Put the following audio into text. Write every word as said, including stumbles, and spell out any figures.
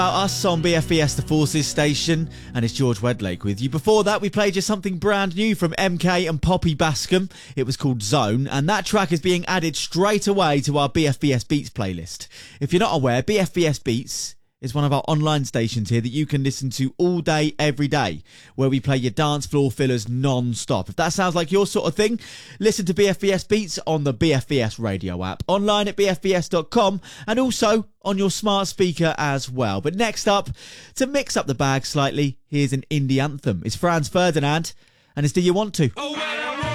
Us on B F B S The Forces station, and it's George Wedlake with you. Before that, we played you something brand new from M K and Poppy Bascom. It was called Zone, and that track is being added straight away to our B F B S Beats playlist. If you're not aware, B F B S Beats is one of our online stations here that you can listen to all day, every day, where we play your dance floor fillers non-stop. If that sounds like your sort of thing, listen to B F B S Beats on the B F B S radio app, online at b f b s dot com, and also on your smart speaker as well. But next up, to mix up the bag slightly, here's an indie anthem. It's Franz Ferdinand, and it's Do You Want To? Oh, well.